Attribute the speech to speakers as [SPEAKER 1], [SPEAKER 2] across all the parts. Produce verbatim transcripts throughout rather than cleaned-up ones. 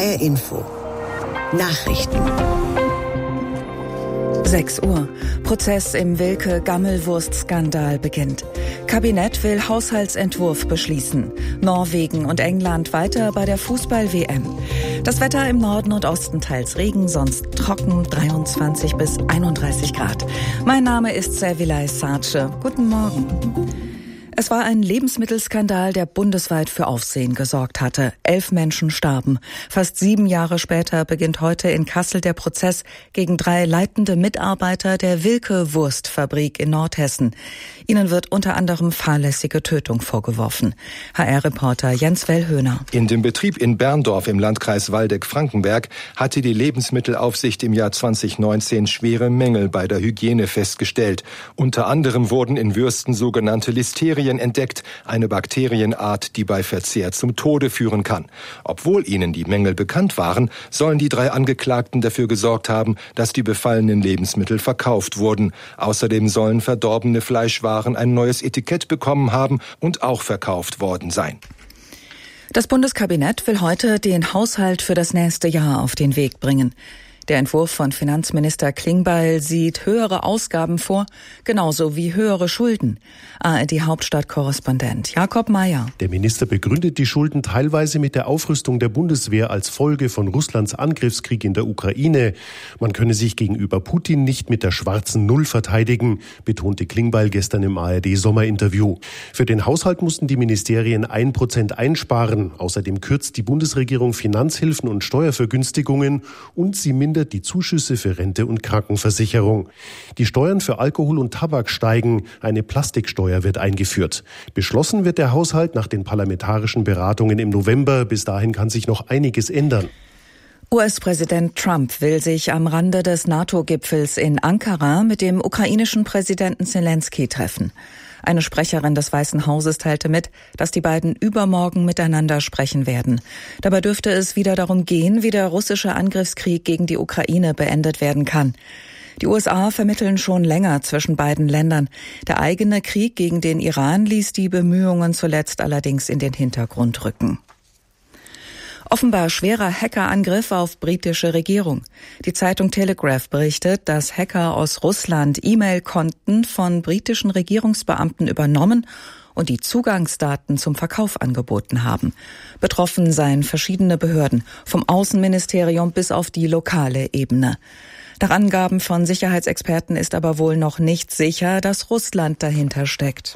[SPEAKER 1] R Info. Nachrichten.
[SPEAKER 2] sechs Uhr. Prozess im Wilke-Gammelwurst-Skandal beginnt. Kabinett will Haushaltsentwurf beschließen. Norwegen und England weiter bei der Fußball-W M. Das Wetter im Norden und Osten teils Regen, sonst trocken, dreiundzwanzig bis einunddreißig Grad. Mein Name ist Servilay Sarce. Guten Morgen. Es war ein Lebensmittelskandal, der bundesweit für Aufsehen gesorgt hatte. Elf Menschen starben. Fast sieben Jahre später beginnt heute in Kassel der Prozess gegen drei leitende Mitarbeiter der Wilke-Wurstfabrik in Nordhessen. Ihnen wird unter anderem fahrlässige Tötung vorgeworfen. H R-Reporter Jens Wellhöhner.
[SPEAKER 3] In dem Betrieb in Berndorf im Landkreis Waldeck-Frankenberg hatte die Lebensmittelaufsicht im Jahr zweitausendneunzehn schwere Mängel bei der Hygiene festgestellt. Unter anderem wurden in Würsten sogenannte Listerien entdeckt, eine Bakterienart, die bei Verzehr zum Tode führen kann. Obwohl ihnen die Mängel bekannt waren, sollen die drei Angeklagten dafür gesorgt haben, dass die befallenen Lebensmittel verkauft wurden. Außerdem sollen verdorbene Fleischwaren ein neues Etikett bekommen haben und auch verkauft worden sein.
[SPEAKER 2] Das Bundeskabinett will heute den Haushalt für das nächste Jahr auf den Weg bringen. Der Entwurf von Finanzminister Klingbeil sieht höhere Ausgaben vor, genauso wie höhere Schulden. A R D-Hauptstadtkorrespondent Jakob Mayer.
[SPEAKER 4] Der Minister begründet die Schulden teilweise mit der Aufrüstung der Bundeswehr als Folge von Russlands Angriffskrieg in der Ukraine. Man könne sich gegenüber Putin nicht mit der schwarzen Null verteidigen, betonte Klingbeil gestern im A R D-Sommerinterview. Für den Haushalt mussten die Ministerien ein Prozent einsparen. Außerdem kürzt die Bundesregierung Finanzhilfen und Steuervergünstigungen und sie mindert die Zuschüsse für Rente und Krankenversicherung. Die Steuern für Alkohol und Tabak steigen, eine Plastiksteuer wird eingeführt. Beschlossen wird der Haushalt nach den parlamentarischen Beratungen im November. Bis dahin kann sich noch einiges ändern.
[SPEAKER 2] U S-Präsident Trump will sich am Rande des NATO-Gipfels in Ankara mit dem ukrainischen Präsidenten Zelensky treffen. Eine Sprecherin des Weißen Hauses teilte mit, dass die beiden übermorgen miteinander sprechen werden. Dabei dürfte es wieder darum gehen, wie der russische Angriffskrieg gegen die Ukraine beendet werden kann. Die U S A vermitteln schon länger zwischen beiden Ländern. Der eigene Krieg gegen den Iran ließ die Bemühungen zuletzt allerdings in den Hintergrund rücken. Offenbar schwerer Hackerangriff auf britische Regierung. Die Zeitung Telegraph berichtet, dass Hacker aus Russland E-Mail-Konten von britischen Regierungsbeamten übernommen und die Zugangsdaten zum Verkauf angeboten haben. Betroffen seien verschiedene Behörden, vom Außenministerium bis auf die lokale Ebene. Nach Angaben von Sicherheitsexperten ist aber wohl noch nicht sicher, dass Russland dahinter steckt.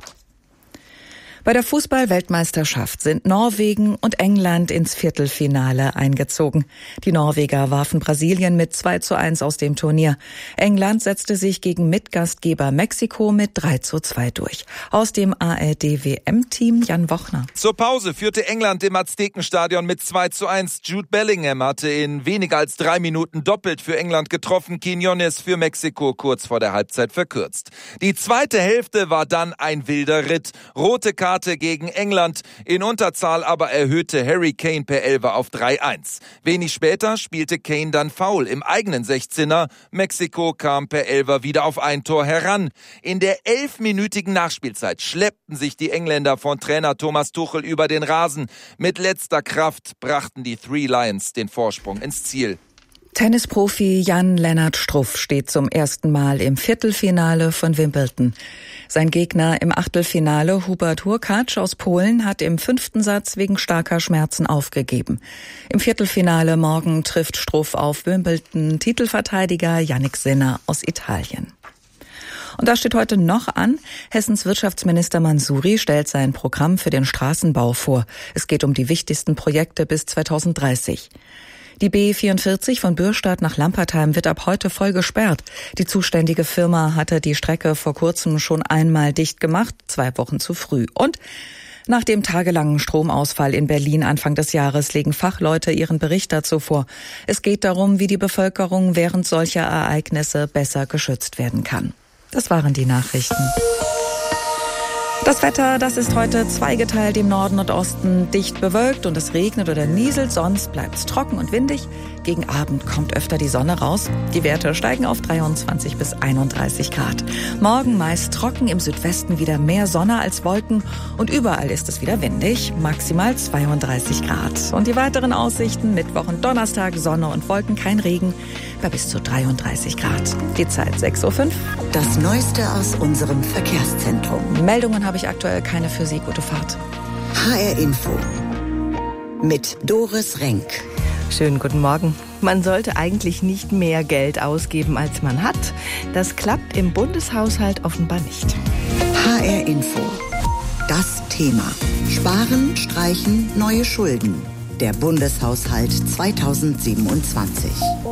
[SPEAKER 2] Bei der Fußball-Weltmeisterschaft sind Norwegen und England ins Viertelfinale eingezogen. Die Norweger warfen Brasilien mit zwei zu eins aus dem Turnier. England setzte sich gegen Mitgastgeber Mexiko mit drei zu zwei durch. Aus dem A R D-W M-Team Jan Wochner.
[SPEAKER 5] Zur Pause führte England im Aztekenstadion mit zwei zu eins. Jude Bellingham hatte in weniger als drei Minuten doppelt für England getroffen. Quiñones für Mexiko kurz vor der Halbzeit verkürzt. Die zweite Hälfte war dann ein wilder Ritt. Rote Karte gegen England. In Unterzahl aber erhöhte Harry Kane per Elfer auf drei eins. Wenig später spielte Kane dann Foul im eigenen Sechzehner. Mexiko kam per Elfer wieder auf ein Tor heran. In der elfminütigen Nachspielzeit schleppten sich die Engländer von Trainer Thomas Tuchel über den Rasen. Mit letzter Kraft brachten die Three Lions den Vorsprung ins Ziel.
[SPEAKER 2] Tennisprofi Jan-Lennart Struff steht zum ersten Mal im Viertelfinale von Wimbledon. Sein Gegner im Achtelfinale, Hubert Hurkacz aus Polen, hat im fünften Satz wegen starker Schmerzen aufgegeben. Im Viertelfinale morgen trifft Struff auf Wimbledon-Titelverteidiger Jannik Sinner aus Italien. Und da steht heute noch an, Hessens Wirtschaftsminister Mansouri stellt sein Programm für den Straßenbau vor. Es geht um die wichtigsten Projekte bis zweitausenddreißig. Die B vierundvierzig von Bürstadt nach Lampertheim wird ab heute voll gesperrt. Die zuständige Firma hatte die Strecke vor kurzem schon einmal dicht gemacht, zwei Wochen zu früh. Und nach dem tagelangen Stromausfall in Berlin Anfang des Jahres legen Fachleute ihren Bericht dazu vor. Es geht darum, wie die Bevölkerung während solcher Ereignisse besser geschützt werden kann. Das waren die Nachrichten. Das Wetter, das ist heute zweigeteilt, im Norden und Osten dicht bewölkt und es regnet oder nieselt, sonst bleibt es trocken und windig. Gegen Abend kommt öfter die Sonne raus. Die Werte steigen auf dreiundzwanzig bis einunddreißig Grad. Morgen meist trocken, im Südwesten wieder mehr Sonne als Wolken und überall ist es wieder windig, maximal zweiunddreißig Grad. Und die weiteren Aussichten: Mittwoch und Donnerstag Sonne und Wolken, kein Regen, bei bis zu dreiunddreißig Grad. Die Zeit sechs Uhr fünf.
[SPEAKER 1] Das Neueste aus unserem Verkehrszentrum.
[SPEAKER 2] Meldungen habe ich aktuell keine für Sie. Gute Fahrt.
[SPEAKER 1] H R Info mit Doris Renk.
[SPEAKER 6] Schönen guten Morgen. Man sollte eigentlich nicht mehr Geld ausgeben, als man hat. Das klappt im Bundeshaushalt offenbar nicht.
[SPEAKER 1] H R Info. Das Thema. Sparen, streichen, neue Schulden. Der Bundeshaushalt zweitausendsiebenundzwanzig.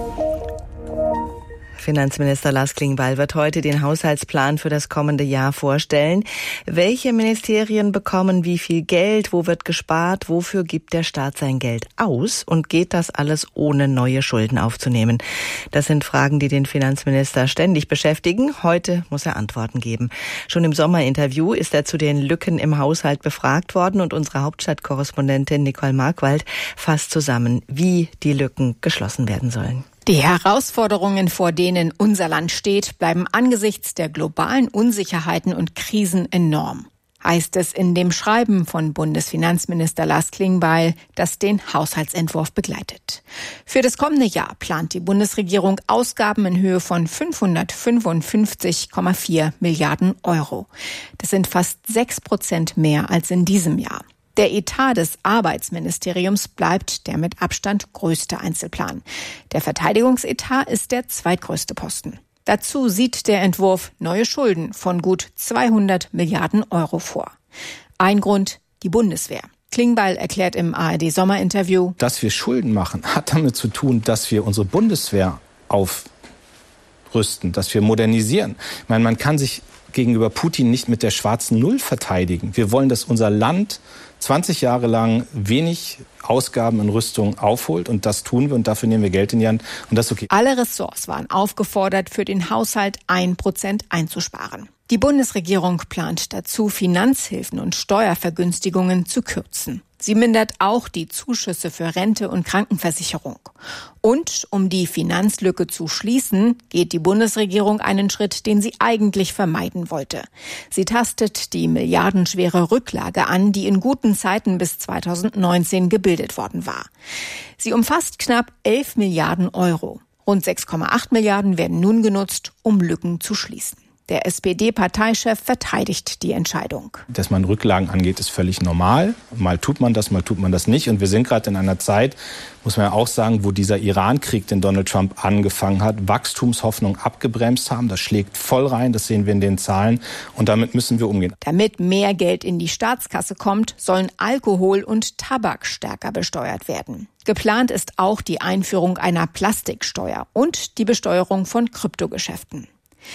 [SPEAKER 6] Finanzminister Lars Klingbeil wird heute den Haushaltsplan für das kommende Jahr vorstellen. Welche Ministerien bekommen wie viel Geld? Wo wird gespart? Wofür gibt der Staat sein Geld aus? Und geht das alles ohne neue Schulden aufzunehmen? Das sind Fragen, die den Finanzminister ständig beschäftigen. Heute muss er Antworten geben. Schon im Sommerinterview ist er zu den Lücken im Haushalt befragt worden und unsere Hauptstadtkorrespondentin Nicole Markwald fasst zusammen, wie die Lücken geschlossen werden sollen.
[SPEAKER 7] Die Herausforderungen, vor denen unser Land steht, bleiben angesichts der globalen Unsicherheiten und Krisen enorm, heißt es in dem Schreiben von Bundesfinanzminister Lars Klingbeil, das den Haushaltsentwurf begleitet. Für das kommende Jahr plant die Bundesregierung Ausgaben in Höhe von fünfhundertfünfundfünfzig Komma vier Milliarden Euro. Das sind fast sechs Prozent mehr als in diesem Jahr. Der Etat des Arbeitsministeriums bleibt der mit Abstand größte Einzelplan. Der Verteidigungsetat ist der zweitgrößte Posten. Dazu sieht der Entwurf neue Schulden von gut zweihundert Milliarden Euro vor. Ein Grund: die Bundeswehr. Klingbeil erklärt im A R D-Sommerinterview:
[SPEAKER 8] Dass wir Schulden machen, hat damit zu tun, dass wir unsere Bundeswehr aufrüsten, dass wir modernisieren. Ich meine, man kann sich gegenüber Putin nicht mit der schwarzen Null verteidigen. Wir wollen, dass unser Land zwanzig Jahre lang wenig Ausgaben in Rüstung aufholt und das tun wir und dafür nehmen wir Geld in die Hand und das ist okay.
[SPEAKER 7] Alle Ressorts waren aufgefordert, für den Haushalt ein Prozent einzusparen. Die Bundesregierung plant dazu, Finanzhilfen und Steuervergünstigungen zu kürzen. Sie mindert auch die Zuschüsse für Rente und Krankenversicherung. Und um die Finanzlücke zu schließen, geht die Bundesregierung einen Schritt, den sie eigentlich vermeiden wollte. Sie tastet die milliardenschwere Rücklage an, die in guten Zeiten bis zweitausendneunzehn gebildet worden war. Sie umfasst knapp elf Milliarden Euro. Rund sechs Komma acht Milliarden werden nun genutzt, um Lücken zu schließen. Der S P D-Parteichef verteidigt die Entscheidung.
[SPEAKER 8] Dass man Rücklagen angeht, ist völlig normal. Mal tut man das, mal tut man das nicht. Und wir sind gerade in einer Zeit, muss man ja auch sagen, wo dieser Iran-Krieg, den Donald Trump angefangen hat, Wachstumshoffnung abgebremst haben. Das schlägt voll rein, das sehen wir in den Zahlen. Und damit müssen wir umgehen.
[SPEAKER 7] Damit mehr Geld in die Staatskasse kommt, sollen Alkohol und Tabak stärker besteuert werden. Geplant ist auch die Einführung einer Plastiksteuer und die Besteuerung von Kryptogeschäften.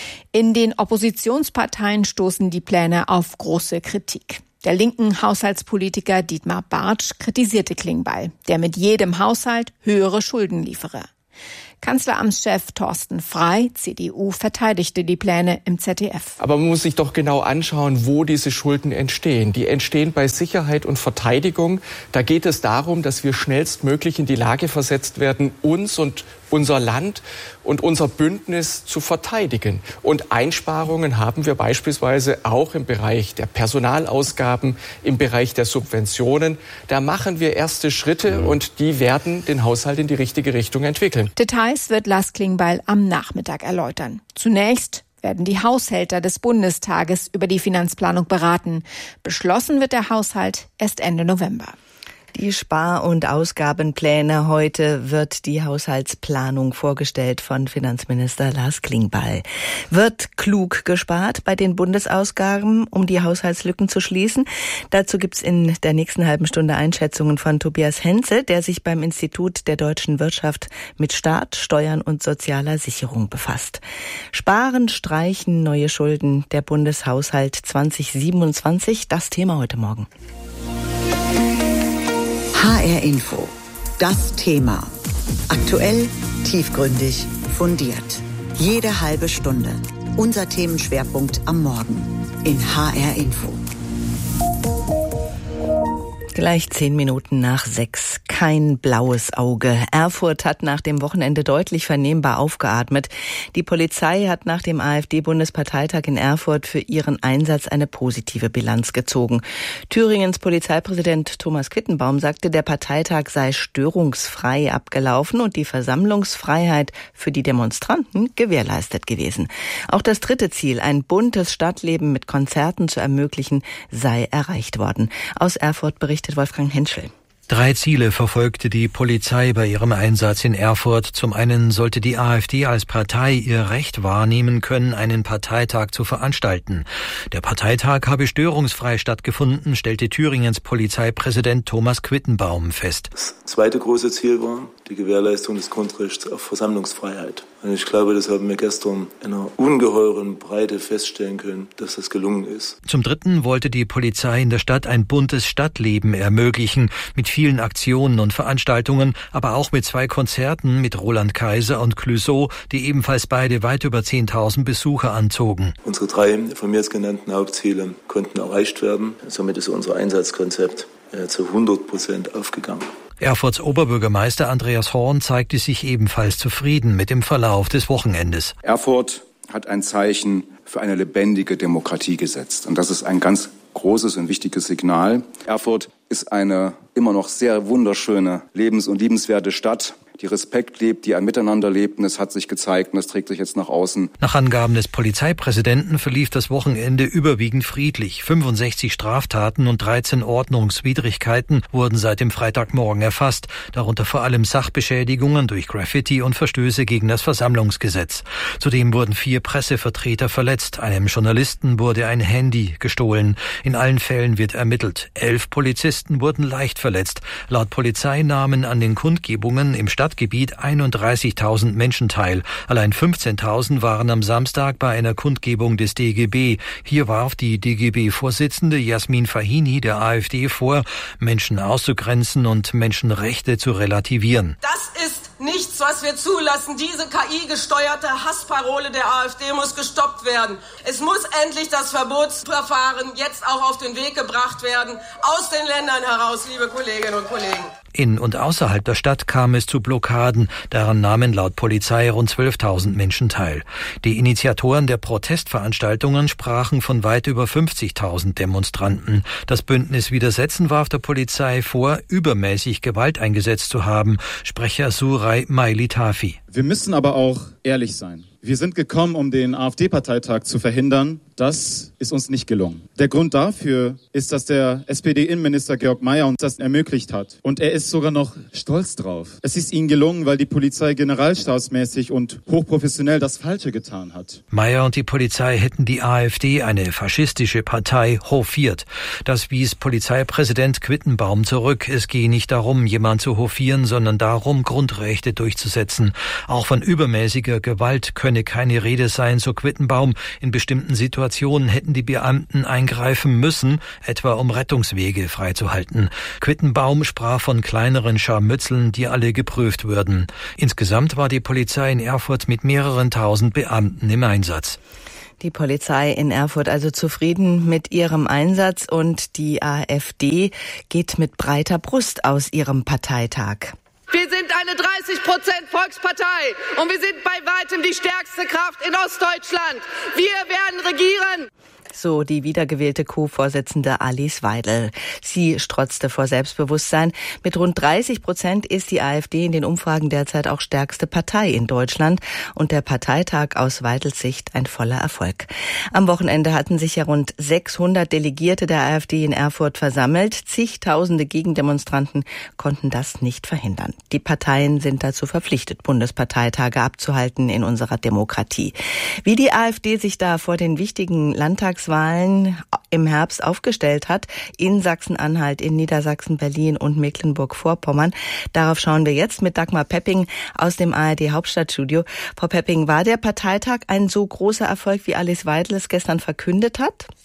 [SPEAKER 7] In den Oppositionsparteien stoßen die Pläne auf große Kritik. Der linken Haushaltspolitiker Dietmar Bartsch kritisierte Klingbeil, der mit jedem Haushalt höhere Schulden liefere. Kanzleramtschef Thorsten Frey, C D U, verteidigte die Pläne im Z D F.
[SPEAKER 9] Aber man muss sich doch genau anschauen, wo diese Schulden entstehen. Die entstehen bei Sicherheit und Verteidigung. Da geht es darum, dass wir schnellstmöglich in die Lage versetzt werden, uns und unser Land und unser Bündnis zu verteidigen. Und Einsparungen haben wir beispielsweise auch im Bereich der Personalausgaben, im Bereich der Subventionen. Da machen wir erste Schritte und die werden den Haushalt in die richtige Richtung entwickeln.
[SPEAKER 7] Details wird Lars Klingbeil am Nachmittag erläutern. Zunächst werden die Haushälter des Bundestages über die Finanzplanung beraten. Beschlossen wird der Haushalt erst Ende November.
[SPEAKER 6] Die Spar- und Ausgabenpläne. Heute wird die Haushaltsplanung vorgestellt von Finanzminister Lars Klingbeil. Wird klug gespart bei den Bundesausgaben, um die Haushaltslücken zu schließen? Dazu gibt's in der nächsten halben Stunde Einschätzungen von Tobias Henze, der sich beim Institut der deutschen Wirtschaft mit Staat, Steuern und sozialer Sicherung befasst. Sparen, streichen, neue Schulden, der Bundeshaushalt zweitausendsiebenundzwanzig, das Thema heute Morgen.
[SPEAKER 1] H R Info. Das Thema. Aktuell, tiefgründig, fundiert. Jede halbe Stunde. Unser Themenschwerpunkt am Morgen in H R Info.
[SPEAKER 6] Gleich zehn Minuten nach sechs. Kein blaues Auge. Erfurt hat nach dem Wochenende deutlich vernehmbar aufgeatmet. Die Polizei hat nach dem AfD-Bundesparteitag in Erfurt für ihren Einsatz eine positive Bilanz gezogen. Thüringens Polizeipräsident Thomas Quittenbaum sagte, der Parteitag sei störungsfrei abgelaufen und die Versammlungsfreiheit für die Demonstranten gewährleistet gewesen. Auch das dritte Ziel, ein buntes Stadtleben mit Konzerten zu ermöglichen, sei erreicht worden. Aus Erfurt berichtet Wolfgang Henschel.
[SPEAKER 10] Drei Ziele verfolgte die Polizei bei ihrem Einsatz in Erfurt. Zum einen sollte die AfD als Partei ihr Recht wahrnehmen können, einen Parteitag zu veranstalten. Der Parteitag habe störungsfrei stattgefunden, stellte Thüringens Polizeipräsident Thomas Quittenbaum fest.
[SPEAKER 11] Das zweite große Ziel war die Gewährleistung des Grundrechts auf Versammlungsfreiheit. Und ich glaube, das haben wir gestern in einer ungeheuren Breite feststellen können, dass das gelungen ist.
[SPEAKER 10] Zum Dritten wollte die Polizei in der Stadt ein buntes Stadtleben ermöglichen, mit vielen Aktionen und Veranstaltungen, aber auch mit zwei Konzerten mit Roland Kaiser und Clouseau, die ebenfalls beide weit über zehntausend Besucher anzogen.
[SPEAKER 11] Unsere drei von mir jetzt genannten Hauptziele konnten erreicht werden. Somit ist unser Einsatzkonzept zu hundert Prozent aufgegangen.
[SPEAKER 10] Erfurts Oberbürgermeister Andreas Horn zeigte sich ebenfalls zufrieden mit dem Verlauf des Wochenendes.
[SPEAKER 12] Erfurt hat ein Zeichen für eine lebendige Demokratie gesetzt. Und das ist ein ganz großes und wichtiges Signal. Erfurt ist eine immer noch sehr wunderschöne, lebens- und liebenswerte Stadt, die Respekt lebt, die ein Miteinander lebt. Und es hat sich gezeigt und es trägt sich jetzt nach außen.
[SPEAKER 10] Nach Angaben des Polizeipräsidenten verlief das Wochenende überwiegend friedlich. fünfundsechzig Straftaten und dreizehn Ordnungswidrigkeiten wurden seit dem Freitagmorgen erfasst, darunter vor allem Sachbeschädigungen durch Graffiti und Verstöße gegen das Versammlungsgesetz. Zudem wurden vier Pressevertreter verletzt. Einem Journalisten wurde ein Handy gestohlen. In allen Fällen wird ermittelt. Elf Polizisten wurden leicht verletzt. Laut Polizei nahmen an den Kundgebungen im Stadtgebiet einunddreißigtausend Menschen teil. Allein fünfzehntausend waren am Samstag bei einer Kundgebung des D G B. Hier warf die D G B-Vorsitzende Jasmin Fahini der AfD vor, Menschen auszugrenzen und Menschenrechte zu relativieren.
[SPEAKER 13] Das ist nichts, was wir zulassen. Diese K I-gesteuerte Hassparole der AfD muss gestoppt werden. Es muss endlich das Verbotsverfahren jetzt auch auf den Weg gebracht werden, aus den Ländern heraus, liebe Kolleginnen und Kollegen.
[SPEAKER 10] In und außerhalb der Stadt kam es zu Blockaden. Daran nahmen laut Polizei rund zwölftausend Menschen teil. Die Initiatoren der Protestveranstaltungen sprachen von weit über fünfzigtausend Demonstranten. Das Bündnis Widersetzen warf der Polizei vor, übermäßig Gewalt eingesetzt zu haben. Sprecher Suray Mailitafi.
[SPEAKER 14] Wir müssen aber auch ehrlich sein. Wir sind gekommen, um den AfD-Parteitag zu verhindern. Das ist uns nicht gelungen. Der Grund dafür ist, dass der S P D-Innenminister Georg Mayer uns das ermöglicht hat. Und er ist sogar noch stolz drauf. Es ist ihm gelungen, weil die Polizei generalstabsmäßig und hochprofessionell das Falsche getan hat.
[SPEAKER 10] Mayer und die Polizei hätten die AfD, eine faschistische Partei, hofiert. Das wies Polizeipräsident Quittenbaum zurück. Es gehe nicht darum, jemanden zu hofieren, sondern darum, Grundrechte durchzusetzen. Auch von übermäßiger Gewalt könne keine Rede sein, so Quittenbaum. In bestimmten Situationen hätten die Beamten eingreifen müssen, etwa um Rettungswege freizuhalten. Quittenbaum sprach von kleineren Scharmützeln, die alle geprüft würden. Insgesamt war die Polizei in Erfurt mit mehreren tausend Beamten im Einsatz.
[SPEAKER 6] Die Polizei in Erfurt also zufrieden mit ihrem Einsatz und die AfD geht mit breiter Brust aus ihrem Parteitag.
[SPEAKER 13] Wir sind eine dreißig Prozent Volkspartei und wir sind bei weitem die stärkste Kraft in Ostdeutschland. Wir werden regieren.
[SPEAKER 6] So die wiedergewählte Co-Vorsitzende Alice Weidel. Sie strotzte vor Selbstbewusstsein. Mit rund dreißig Prozent ist die AfD in den Umfragen derzeit auch stärkste Partei in Deutschland und der Parteitag aus Weidels Sicht ein voller Erfolg. Am Wochenende hatten sich ja rund sechshundert Delegierte der AfD in Erfurt versammelt. Zigtausende Gegendemonstranten konnten das nicht verhindern. Die Parteien sind dazu verpflichtet, Bundesparteitage abzuhalten in unserer Demokratie. Wie die AfD sich da vor den wichtigen Landtagswahlen im Herbst aufgestellt hat, in Sachsen-Anhalt, in Niedersachsen, Berlin und Mecklenburg-Vorpommern. Darauf schauen wir jetzt mit Dagmar Pepping aus dem A R D-Hauptstadtstudio. Frau Pepping, war der Parteitag ein so großer Erfolg, wie Alice Weidel es gestern verkündet hat?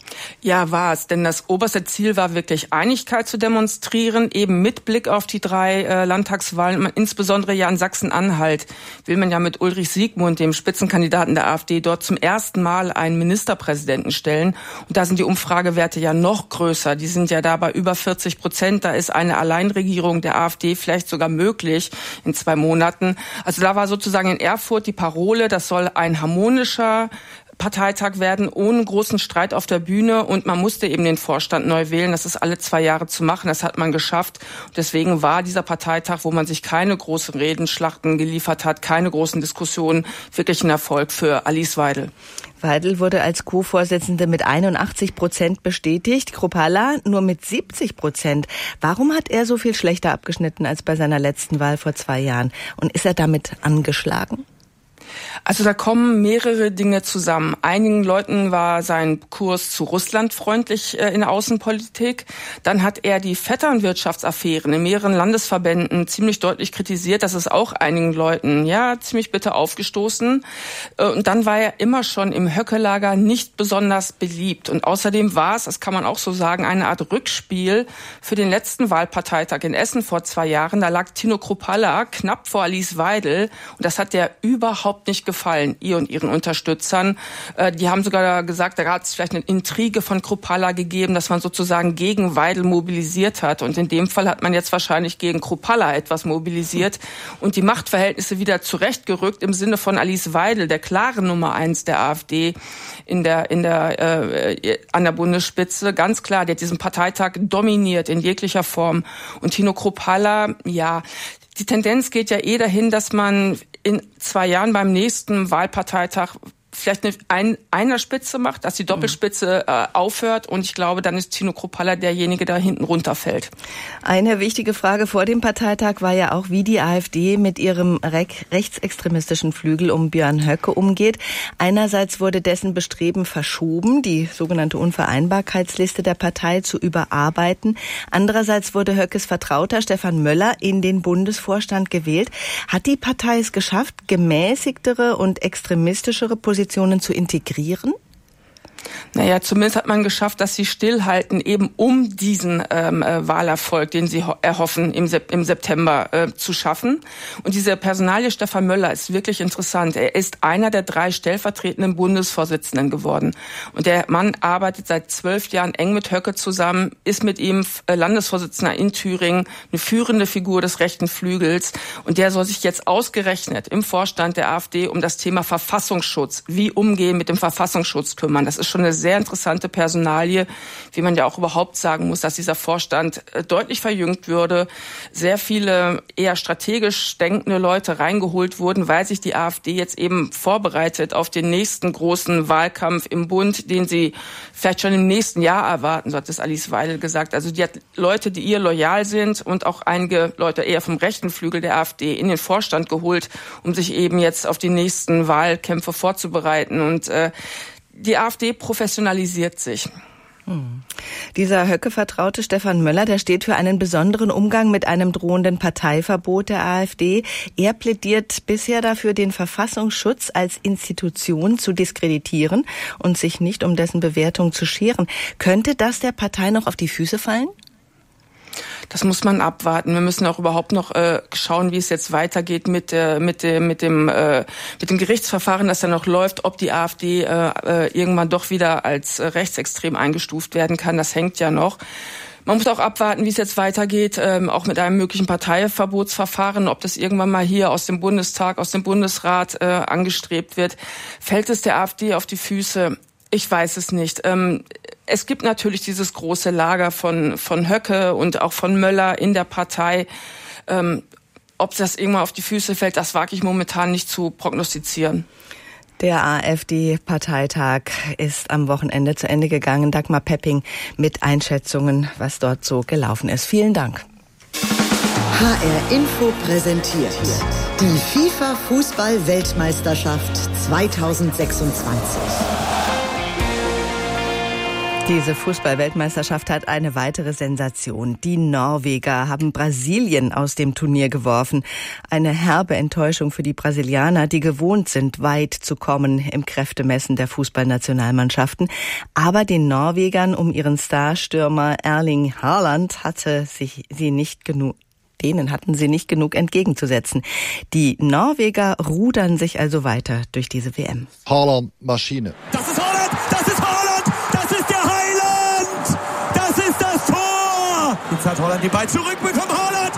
[SPEAKER 15] Ja, war es, denn das oberste Ziel war wirklich Einigkeit zu demonstrieren, eben mit Blick auf die drei äh, Landtagswahlen, insbesondere ja in Sachsen-Anhalt will man ja mit Ulrich Siegmund, dem Spitzenkandidaten der AfD, dort zum ersten Mal einen Ministerpräsidenten stellen. Und da sind die Umfragewerte ja noch größer. Die sind ja da bei über vierzig Prozent. Da ist eine Alleinregierung der AfD vielleicht sogar möglich in zwei Monaten. Also da war sozusagen in Erfurt die Parole, das soll ein harmonischer Parteitag werden, ohne großen Streit auf der Bühne, und man musste eben den Vorstand neu wählen. Das ist alle zwei Jahre zu machen, das hat man geschafft. Und deswegen war dieser Parteitag, wo man sich keine großen Redenschlachten geliefert hat, keine großen Diskussionen, wirklich ein Erfolg für Alice Weidel.
[SPEAKER 6] Weidel wurde als Co-Vorsitzende mit einundachtzig Prozent bestätigt, Kruppalla nur mit siebzig Prozent. Warum hat er so viel schlechter abgeschnitten als bei seiner letzten Wahl vor zwei Jahren? Und ist er damit angeschlagen?
[SPEAKER 15] Also da kommen mehrere Dinge zusammen. Einigen Leuten war sein Kurs zu Russland freundlich äh, in der Außenpolitik. Dann hat er die Vetternwirtschaftsaffären in mehreren Landesverbänden ziemlich deutlich kritisiert. Das ist auch einigen Leuten ja ziemlich bitter aufgestoßen. Äh, und dann war er immer schon im Höcke-Lager nicht besonders beliebt. Und außerdem war es, das kann man auch so sagen, eine Art Rückspiel für den letzten Wahlparteitag in Essen vor zwei Jahren. Da lag Tino Kruppalla knapp vor Alice Weidel. Und das hat der überhaupt nicht gefallen, ihr und ihren Unterstützern. Äh, die haben sogar gesagt, da hat es vielleicht eine Intrige von Kruppalla gegeben, dass man sozusagen gegen Weidel mobilisiert hat. Und in dem Fall hat man jetzt wahrscheinlich gegen Kruppalla etwas mobilisiert und die Machtverhältnisse wieder zurechtgerückt im Sinne von Alice Weidel, der klare Nummer eins der AfD in der, in der, äh, an der Bundesspitze. Ganz klar, der hat diesen Parteitag dominiert in jeglicher Form. Und Tino Kruppalla, ja, die Tendenz geht ja eh dahin, dass man in zwei Jahren beim nächsten Wahlparteitag vielleicht eine ein, einer Spitze macht, dass die Doppelspitze äh, aufhört, und ich glaube, dann ist Tino Kruppalla derjenige, der hinten runterfällt.
[SPEAKER 6] Eine wichtige Frage vor dem Parteitag war ja auch, wie die AfD mit ihrem re- rechtsextremistischen Flügel um Björn Höcke umgeht. Einerseits wurde dessen Bestreben verschoben, die sogenannte Unvereinbarkeitsliste der Partei zu überarbeiten. Andererseits wurde Höckes Vertrauter Stefan Möller in den Bundesvorstand gewählt. Hat die Partei es geschafft, gemäßigtere und extremistischere Positionen zu integrieren?
[SPEAKER 15] Naja, zumindest hat man geschafft, dass sie stillhalten, eben um diesen ähm, äh, Wahlerfolg, den sie ho- erhoffen, im, Sep- im September äh, zu schaffen. Und diese Personalie Stefan Möller ist wirklich interessant. Er ist einer der drei stellvertretenden Bundesvorsitzenden geworden. Und der Mann arbeitet seit zwölf Jahren eng mit Höcke zusammen, ist mit ihm äh, Landesvorsitzender in Thüringen, eine führende Figur des rechten Flügels. Und der soll sich jetzt ausgerechnet im Vorstand der AfD um das Thema Verfassungsschutz, wie umgehen mit dem Verfassungsschutz kümmern. Das ist schon eine sehr interessante Personalie, wie man ja auch überhaupt sagen muss, dass dieser Vorstand deutlich verjüngt würde, sehr viele eher strategisch denkende Leute reingeholt wurden, weil sich die AfD jetzt eben vorbereitet auf den nächsten großen Wahlkampf im Bund, den sie vielleicht schon im nächsten Jahr erwarten, so hat es Alice Weidel gesagt. Also die hat Leute, die ihr loyal sind, und auch einige Leute eher vom rechten Flügel der AfD in den Vorstand geholt, um sich eben jetzt auf die nächsten Wahlkämpfe vorzubereiten. Und äh, die AfD professionalisiert sich.
[SPEAKER 6] Hm. Dieser Höcke-Vertraute Stefan Möller, der steht für einen besonderen Umgang mit einem drohenden Parteiverbot der AfD. Er plädiert bisher dafür, den Verfassungsschutz als Institution zu diskreditieren und sich nicht um dessen Bewertung zu scheren. Könnte das der Partei noch auf die Füße fallen?
[SPEAKER 15] Das muss man abwarten. Wir müssen auch überhaupt noch äh, schauen, wie es jetzt weitergeht mit äh, mit dem mit dem äh, mit dem Gerichtsverfahren, das da noch läuft, ob die AfD äh, irgendwann doch wieder als äh, rechtsextrem eingestuft werden kann. Das hängt ja noch. Man muss auch abwarten, wie es jetzt weitergeht, ähm, auch mit einem möglichen Parteiverbotsverfahren, ob das irgendwann mal hier aus dem Bundestag, aus dem Bundesrat äh, angestrebt wird. Fällt es der AfD auf die Füße? Ich weiß es nicht. Ähm, es gibt natürlich dieses große Lager von von Höcke und auch von Möller in der Partei. Ähm, ob das irgendwann auf die Füße fällt, das wage ich momentan nicht zu prognostizieren.
[SPEAKER 6] Der AfD-Parteitag ist am Wochenende zu Ende gegangen. Dagmar Pepping mit Einschätzungen, was dort so gelaufen ist. Vielen Dank.
[SPEAKER 1] H R Info präsentiert die FIFA-Fußball-Weltmeisterschaft zweitausendsechsundzwanzig.
[SPEAKER 6] Diese Fußball-Weltmeisterschaft hat eine weitere Sensation. Die Norweger haben Brasilien aus dem Turnier geworfen. Eine herbe Enttäuschung für die Brasilianer, die gewohnt sind, weit zu kommen im Kräftemessen der Fußballnationalmannschaften. Aber den Norwegern um ihren Starstürmer Erling Haaland hatte sich sie nicht genug Denen hatten sie nicht genug entgegenzusetzen. Die Norweger rudern sich also weiter durch diese W M.
[SPEAKER 16] Haaland, Maschine.
[SPEAKER 17] Das ist Haaland! Das ist Haaland! Das ist der Heiland! Das ist das Tor! Jetzt hat Haaland den Ball zurückbekommen. Haaland!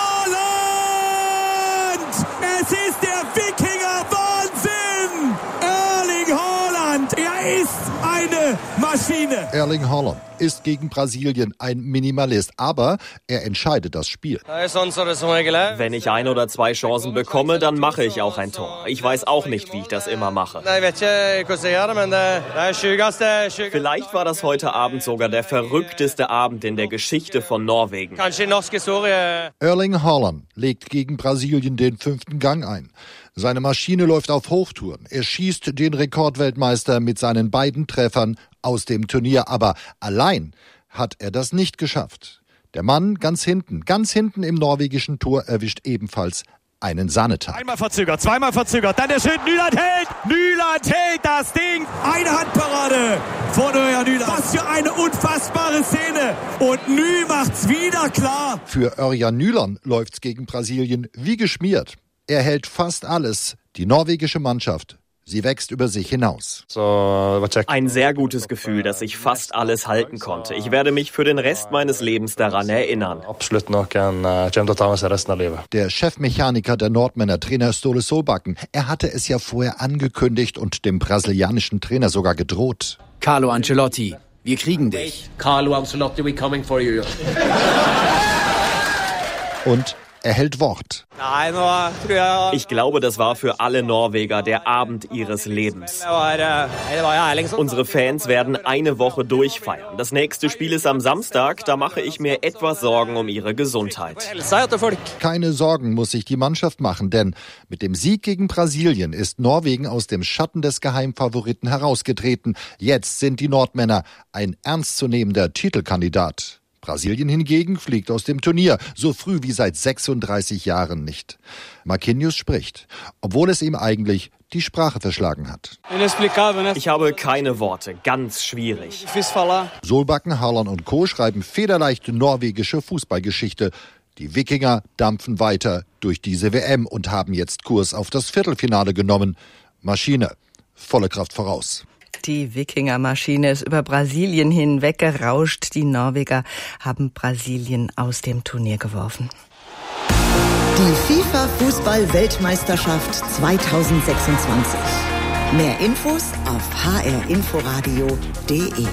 [SPEAKER 17] Haaland! Es ist der Wikinger Wahnsinn! Erling Haaland! Er ist eine Maschine!
[SPEAKER 16] Erling Haaland ist gegen Brasilien ein Minimalist, aber er entscheidet das Spiel.
[SPEAKER 18] Wenn ich ein oder zwei Chancen bekomme, dann mache ich auch ein Tor. Ich weiß auch nicht, wie ich das immer mache. Vielleicht war das heute Abend sogar der verrückteste Abend in der Geschichte von Norwegen.
[SPEAKER 16] Erling Haaland legt gegen Brasilien den fünften Gang ein. Seine Maschine läuft auf Hochtouren. Er schießt den Rekordweltmeister mit seinen beiden Treffern aus dem Turnier. Aber allein hat er das nicht geschafft. Der Mann ganz hinten, ganz hinten im norwegischen Tor erwischt ebenfalls einen Sahnetag.
[SPEAKER 17] Einmal verzögert, zweimal verzögert, dann der Schritt, Nyland hält, Nyland hält das Ding. Eine Handparade von Örjan Nyland. Was für eine unfassbare Szene. Und Ny macht's wieder klar.
[SPEAKER 16] Für Örjan Nyland läuft's gegen Brasilien wie geschmiert. Er hält fast alles. Die norwegische Mannschaft, sie wächst über sich hinaus.
[SPEAKER 18] Ein sehr gutes Gefühl, dass ich fast alles halten konnte. Ich werde mich für den Rest meines Lebens daran erinnern.
[SPEAKER 16] Der Chefmechaniker der Nordmänner, Trainer Ståle Solbakken, er hatte es ja vorher angekündigt und dem brasilianischen Trainer sogar gedroht.
[SPEAKER 19] Carlo Ancelotti, wir kriegen dich.
[SPEAKER 20] Carlo Ancelotti, we coming for you.
[SPEAKER 16] Und er hält Wort.
[SPEAKER 18] Ich glaube, das war für alle Norweger der Abend ihres Lebens. Unsere Fans werden eine Woche durchfeiern. Das nächste Spiel ist am Samstag. Da mache ich mir etwas Sorgen um ihre Gesundheit.
[SPEAKER 16] Keine Sorgen muss sich die Mannschaft machen, denn mit dem Sieg gegen Brasilien ist Norwegen aus dem Schatten des Geheimfavoriten herausgetreten. Jetzt sind die Nordmänner ein ernstzunehmender Titelkandidat. Brasilien hingegen fliegt aus dem Turnier, so früh wie seit sechsunddreißig Jahren nicht. Marquinhos spricht, obwohl es ihm eigentlich die Sprache verschlagen hat.
[SPEAKER 18] Ich habe keine Worte, ganz schwierig.
[SPEAKER 16] Solbakken, Haaland und Co. schreiben federleichte norwegische Fußballgeschichte. Die Wikinger dampfen weiter durch diese W M und haben jetzt Kurs auf das Viertelfinale genommen. Maschine, volle Kraft voraus.
[SPEAKER 6] Die Wikinger-Maschine ist über Brasilien hinweg gerauscht. Die Norweger haben Brasilien aus dem Turnier geworfen.
[SPEAKER 1] Die FIFA-Fußball-Weltmeisterschaft zweitausendsechsundzwanzig. Mehr Infos auf h r inforadio punkt d e.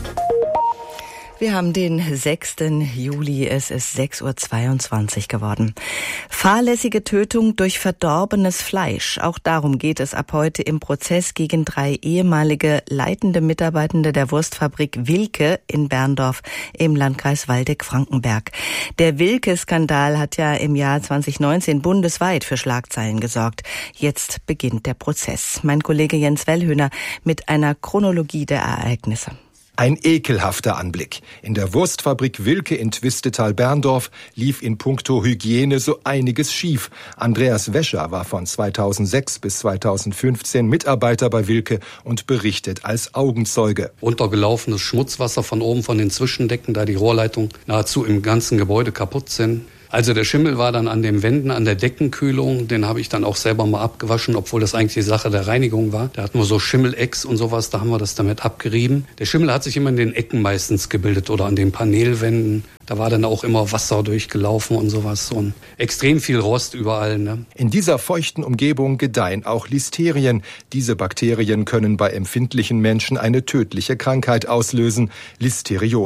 [SPEAKER 6] Wir haben den sechsten Juli, es ist sechs Uhr zweiundzwanzig geworden. Fahrlässige Tötung durch verdorbenes Fleisch. Auch darum geht es ab heute im Prozess gegen drei ehemalige leitende Mitarbeitende der Wurstfabrik Wilke in Berndorf im Landkreis Waldeck-Frankenberg. Der Wilke-Skandal hat ja im Jahr zweitausendneunzehn bundesweit für Schlagzeilen gesorgt. Jetzt beginnt der Prozess. Mein Kollege Jens Wellhöhner mit einer Chronologie der Ereignisse.
[SPEAKER 3] Ein ekelhafter Anblick. In der Wurstfabrik Wilke in Twistetal-Berndorf lief in puncto Hygiene so einiges schief. Andreas Wäscher war von zweitausendsechs bis zweitausendfünfzehn Mitarbeiter bei Wilke und berichtet als Augenzeuge.
[SPEAKER 21] Runtergelaufenes Schmutzwasser von oben von den Zwischendecken, da die Rohrleitungen nahezu im ganzen Gebäude kaputt sind. Also der Schimmel war dann an den Wänden, an der Deckenkühlung. Den habe ich dann auch selber mal abgewaschen, obwohl das eigentlich die Sache der Reinigung war. Da hatten wir so Schimmelecks und sowas, da haben wir das damit abgerieben. Der Schimmel hat sich immer in den Ecken meistens gebildet oder an den Paneelwänden. Da war dann auch immer Wasser durchgelaufen und sowas. Und extrem viel Rost überall. Ne?
[SPEAKER 3] In dieser feuchten Umgebung gedeihen auch Listerien. Diese Bakterien können bei empfindlichen Menschen eine tödliche Krankheit auslösen, Listeriose.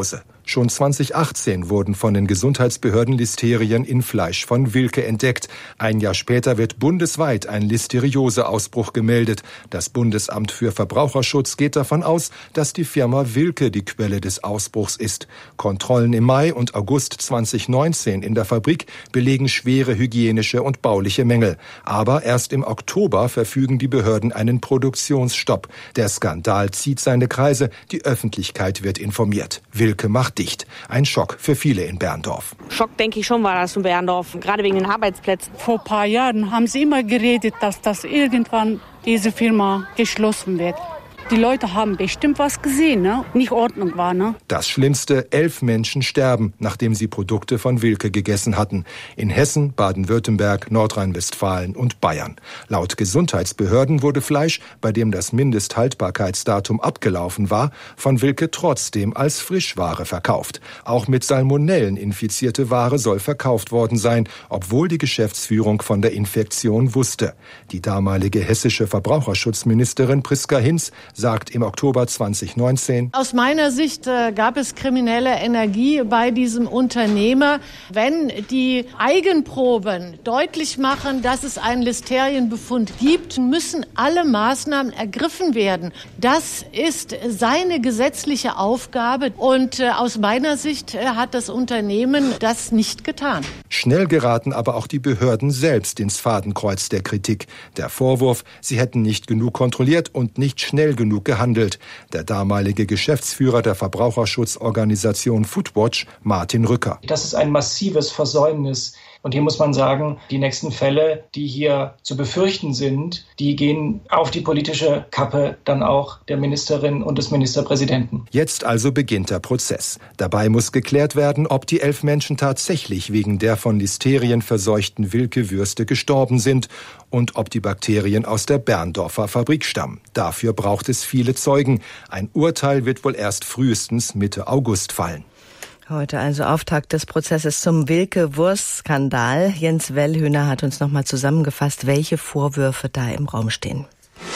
[SPEAKER 3] Schon zweitausendachtzehn wurden von den Gesundheitsbehörden Listerien in Fleisch von Wilke entdeckt. Ein Jahr später wird bundesweit ein Listerioseausbruch gemeldet. Das Bundesamt für Verbraucherschutz geht davon aus, dass die Firma Wilke die Quelle des Ausbruchs ist. Kontrollen im Mai und August zweitausendneunzehn in der Fabrik belegen schwere hygienische und bauliche Mängel. Aber erst im Oktober verfügen die Behörden einen Produktionsstopp. Der Skandal zieht seine Kreise, die Öffentlichkeit wird informiert. Wilke macht dicht. Ein Schock für viele in Berndorf.
[SPEAKER 4] Schock, denke ich schon, war das in Berndorf, gerade wegen den Arbeitsplätzen.
[SPEAKER 22] Vor ein paar Jahren haben sie immer geredet, dass das irgendwann diese Firma geschlossen wird. Die Leute haben bestimmt was gesehen, ne? Nicht Ordnung war, ne?
[SPEAKER 3] Das Schlimmste, elf Menschen sterben, nachdem sie Produkte von Wilke gegessen hatten. In Hessen, Baden-Württemberg, Nordrhein-Westfalen und Bayern. Laut Gesundheitsbehörden wurde Fleisch, bei dem das Mindesthaltbarkeitsdatum abgelaufen war, von Wilke trotzdem als Frischware verkauft. Auch mit Salmonellen infizierte Ware soll verkauft worden sein, obwohl die Geschäftsführung von der Infektion wusste. Die damalige hessische Verbraucherschutzministerin Priska Hinz sagt im Oktober zweitausendneunzehn:
[SPEAKER 23] Aus meiner Sicht äh, gab es kriminelle Energie bei diesem Unternehmer. Wenn die Eigenproben deutlich machen, dass es einen Listerienbefund gibt, müssen alle Maßnahmen ergriffen werden. Das ist seine gesetzliche Aufgabe und äh, aus meiner Sicht äh, hat das Unternehmen das nicht getan.
[SPEAKER 3] Schnell geraten aber auch die Behörden selbst ins Fadenkreuz der Kritik. Der Vorwurf, sie hätten nicht genug kontrolliert und nicht schnell genug gehandelt. Der damalige Geschäftsführer der Verbraucherschutzorganisation Foodwatch, Martin Rücker.
[SPEAKER 24] Das ist ein massives Versäumnis. Und hier muss man sagen, die nächsten Fälle, die hier zu befürchten sind, die gehen auf die politische Kappe dann auch der Ministerin und des Ministerpräsidenten.
[SPEAKER 3] Jetzt also beginnt der Prozess. Dabei muss geklärt werden, ob die elf Menschen tatsächlich wegen der von Listerien verseuchten Wilke-Würste gestorben sind und ob die Bakterien aus der Berndorfer Fabrik stammen. Dafür braucht es viele Zeugen. Ein Urteil wird wohl erst frühestens Mitte August fallen.
[SPEAKER 6] Heute also Auftakt des Prozesses zum Wilke-Wurst-Skandal. Jens Wellhöhner hat uns nochmal zusammengefasst, welche Vorwürfe da im Raum stehen.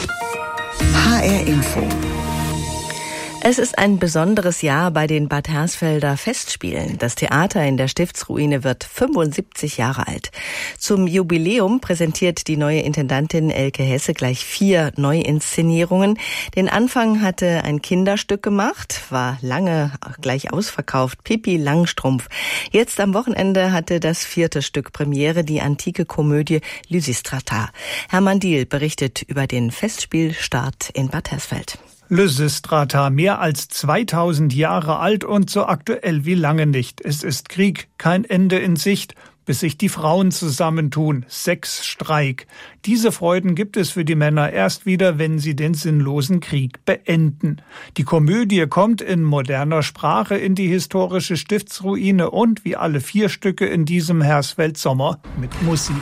[SPEAKER 1] H R Info.
[SPEAKER 6] Es ist ein besonderes Jahr bei den Bad Hersfelder Festspielen. Das Theater in der Stiftsruine wird fünfundsiebzig Jahre alt. Zum Jubiläum präsentiert die neue Intendantin Elke Hesse gleich vier Neuinszenierungen. Den Anfang hatte ein Kinderstück gemacht, war lange gleich ausverkauft, Pippi Langstrumpf. Jetzt am Wochenende hatte das vierte Stück Premiere, die antike Komödie Lysistrata. Hermann Diehl berichtet über den Festspielstart in Bad Hersfeld.
[SPEAKER 25] Lysistrata, mehr als zweitausend Jahre alt und so aktuell wie lange nicht. Es ist Krieg, kein Ende in Sicht, bis sich die Frauen zusammentun. Sexstreik. Diese Freuden gibt es für die Männer erst wieder, wenn sie den sinnlosen Krieg beenden. Die Komödie kommt in moderner Sprache in die historische Stiftsruine und wie alle vier Stücke in diesem Hersfeld-Sommer mit Musik.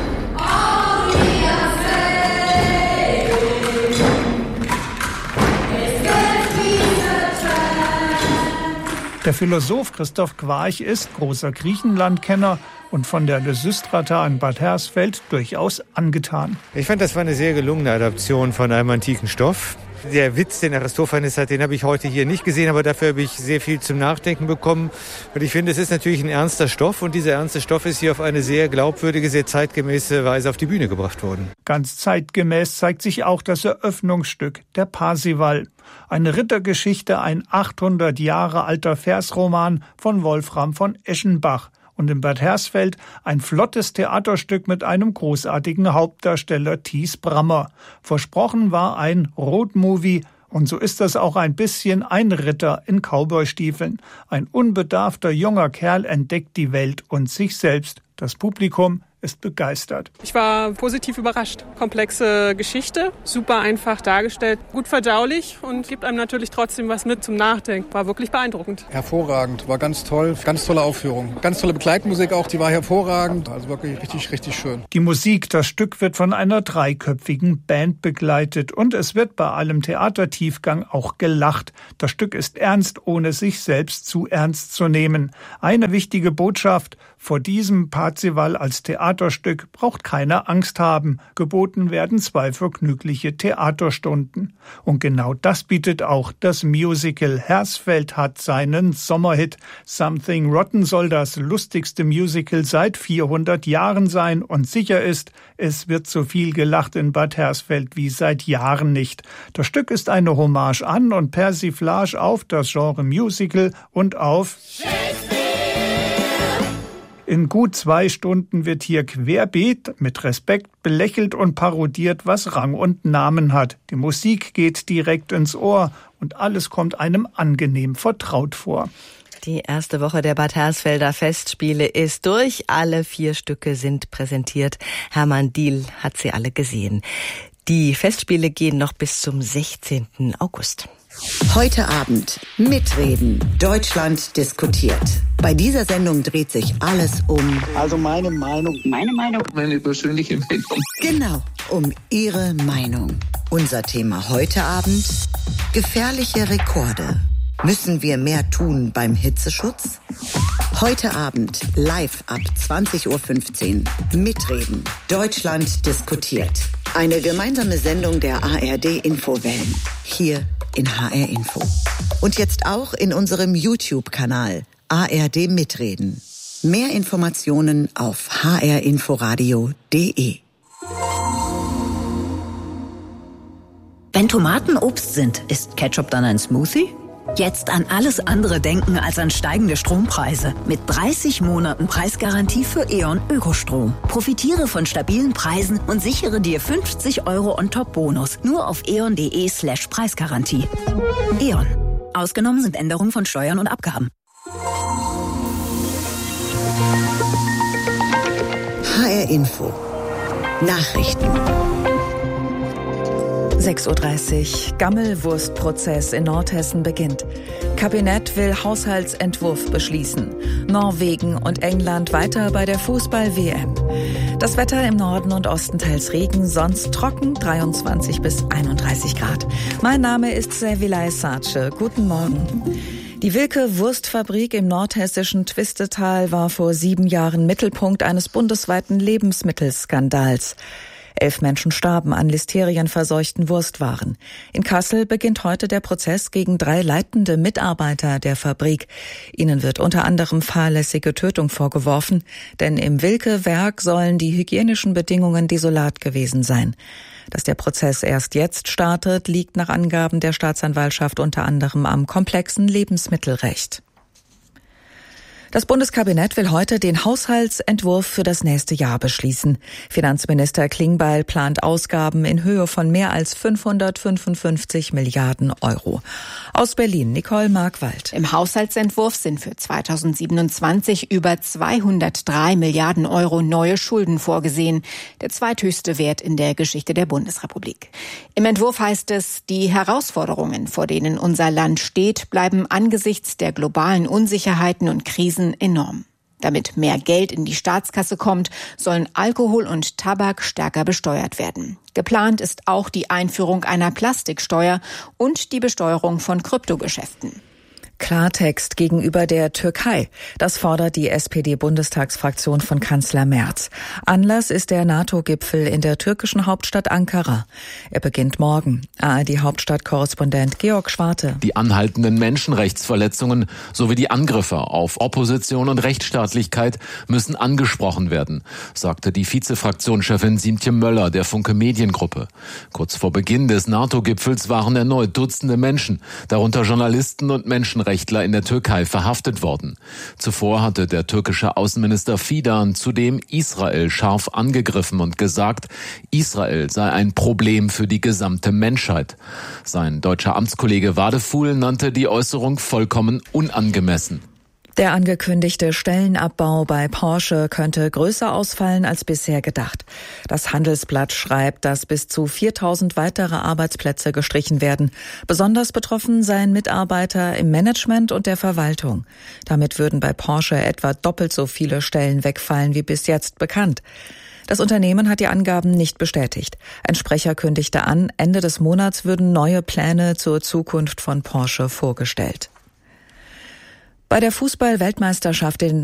[SPEAKER 25] Der Philosoph Christoph Quarch ist großer Griechenlandkenner und von der Lysistrata in Bad Hersfeld durchaus angetan.
[SPEAKER 26] Ich fand, das war eine sehr gelungene Adaption von einem antiken Stoff. Der Witz, den Aristophanes hat, den habe ich heute hier nicht gesehen, aber dafür habe ich sehr viel zum Nachdenken bekommen. Und ich finde, es ist natürlich ein ernster Stoff und dieser ernste Stoff ist hier auf eine sehr glaubwürdige, sehr zeitgemäße Weise auf die Bühne gebracht worden.
[SPEAKER 25] Ganz zeitgemäß zeigt sich auch das Eröffnungsstück, der Parsival. Eine Rittergeschichte, ein achthundert Jahre alter Versroman von Wolfram von Eschenbach. Und in Bad Hersfeld ein flottes Theaterstück mit einem großartigen Hauptdarsteller Thies Brammer. Versprochen war ein Roadmovie und so ist das auch ein bisschen ein Ritter in Cowboystiefeln. Ein unbedarfter junger Kerl entdeckt die Welt und sich selbst. Das Publikum ist begeistert.
[SPEAKER 27] Ich war positiv überrascht. Komplexe Geschichte, super einfach dargestellt, gut verdaulich und gibt einem natürlich trotzdem was mit zum Nachdenken. War wirklich beeindruckend.
[SPEAKER 28] Hervorragend, war ganz toll, ganz tolle Aufführung. Ganz tolle Begleitmusik auch, die war hervorragend, also wirklich richtig, richtig schön.
[SPEAKER 25] Die Musik, das Stück wird von einer dreiköpfigen Band begleitet und es wird bei allem Theatertiefgang auch gelacht. Das Stück ist ernst, ohne sich selbst zu ernst zu nehmen. Eine wichtige Botschaft: Vor diesem Parzival als Theaterstück braucht keiner Angst haben. Geboten werden zwei vergnügliche Theaterstunden. Und genau das bietet auch das Musical. Hersfeld hat seinen Sommerhit. Something Rotten soll das lustigste Musical seit vierhundert Jahren sein. Und sicher ist, es wird so viel gelacht in Bad Hersfeld wie seit Jahren nicht. Das Stück ist eine Hommage an und Persiflage auf das Genre Musical und auf In gut zwei Stunden wird hier querbeet mit Respekt belächelt und parodiert, was Rang und Namen hat. Die Musik geht direkt ins Ohr und alles kommt einem angenehm vertraut vor.
[SPEAKER 6] Die erste Woche der Bad Hersfelder Festspiele ist durch. Alle vier Stücke sind präsentiert. Hermann Diehl hat sie alle gesehen. Die Festspiele gehen noch bis zum sechzehnten August.
[SPEAKER 1] Heute Abend mitreden. Deutschland diskutiert. Bei dieser Sendung dreht sich alles um...
[SPEAKER 2] Also meine Meinung. Meine Meinung. Meine persönliche Meinung.
[SPEAKER 1] Genau, um Ihre Meinung. Unser Thema heute Abend: gefährliche Rekorde. Müssen wir mehr tun beim Hitzeschutz? Heute Abend live ab zwanzig Uhr fünfzehn. Mitreden. Deutschland diskutiert. Eine gemeinsame Sendung der A R D-Infowellen. Hier in H R Info. Und jetzt auch in unserem YouTube-Kanal A R D Mitreden. Mehr Informationen auf h r inforadio punkt d e.
[SPEAKER 5] Wenn Tomaten Obst sind, ist Ketchup dann ein Smoothie? Jetzt an alles andere denken als an steigende Strompreise. Mit dreißig Monaten Preisgarantie für E.ON Ökostrom. Profitiere von stabilen Preisen und sichere dir fünfzig Euro On-Top-Bonus. Nur auf eon.de slash Preisgarantie. E.ON. Ausgenommen sind Änderungen von Steuern und Abgaben.
[SPEAKER 1] H R Info. Nachrichten.
[SPEAKER 7] sechs Uhr dreißig. Gammelwurstprozess in Nordhessen beginnt. Kabinett will Haushaltsentwurf beschließen. Norwegen und England weiter bei der Fußball-W M. Das Wetter im Norden und Osten teils Regen, sonst trocken, dreiundzwanzig bis einunddreißig Grad. Mein Name ist Servilay Sace. Guten Morgen. Die Wilke Wurstfabrik im nordhessischen Twistetal war vor sieben Jahren Mittelpunkt eines bundesweiten Lebensmittelskandals. Elf Menschen starben an listerienverseuchten Wurstwaren. In Kassel beginnt heute der Prozess gegen drei leitende Mitarbeiter der Fabrik. Ihnen wird unter anderem fahrlässige Tötung vorgeworfen, denn im Wilke-Werk sollen die hygienischen Bedingungen desolat gewesen sein. Dass der Prozess erst jetzt startet, liegt nach Angaben der Staatsanwaltschaft unter anderem am komplexen Lebensmittelrecht. Das Bundeskabinett will heute den Haushaltsentwurf für das nächste Jahr beschließen. Finanzminister Klingbeil plant Ausgaben in Höhe von mehr als fünfhundertfünfundfünfzig Milliarden Euro. Aus Berlin, Nicole Markwald.
[SPEAKER 8] Im Haushaltsentwurf sind für zweitausendsiebenundzwanzig über zweihundertdrei Milliarden Euro neue Schulden vorgesehen. Der zweithöchste Wert in der Geschichte der Bundesrepublik. Im Entwurf heißt es, die Herausforderungen, vor denen unser Land steht, bleiben angesichts der globalen Unsicherheiten und Krisen enorm. Damit mehr Geld in die Staatskasse kommt, sollen Alkohol und Tabak stärker besteuert werden. Geplant ist auch die Einführung einer Plastiksteuer und die Besteuerung von Kryptogeschäften.
[SPEAKER 7] Klartext gegenüber der Türkei. Das fordert die S P D-Bundestagsfraktion von Kanzler Merz. Anlass ist der NATO-Gipfel in der türkischen Hauptstadt Ankara. Er beginnt morgen. A R D-Hauptstadtkorrespondent Georg Schwarte.
[SPEAKER 9] Die anhaltenden Menschenrechtsverletzungen sowie die Angriffe auf Opposition und Rechtsstaatlichkeit müssen angesprochen werden, sagte die Vizefraktionschefin Siemtje Möller der Funke Mediengruppe. Kurz vor Beginn des NATO-Gipfels waren erneut Dutzende Menschen, darunter Journalisten und Menschenrechtler, Rechtler in der Türkei verhaftet worden. Zuvor hatte der türkische Außenminister Fidan zudem Israel scharf angegriffen und gesagt, Israel sei ein Problem für die gesamte Menschheit. Sein deutscher Amtskollege Wadefuhl nannte die Äußerung vollkommen unangemessen.
[SPEAKER 7] Der angekündigte Stellenabbau bei Porsche könnte größer ausfallen als bisher gedacht. Das Handelsblatt schreibt, dass bis zu viertausend weitere Arbeitsplätze gestrichen werden. Besonders betroffen seien Mitarbeiter im Management und der Verwaltung. Damit würden bei Porsche etwa doppelt so viele Stellen wegfallen wie bis jetzt bekannt. Das Unternehmen hat die Angaben nicht bestätigt. Ein Sprecher kündigte an, Ende des Monats würden neue Pläne zur Zukunft von Porsche vorgestellt. Bei der Fußball-Weltmeisterschaft in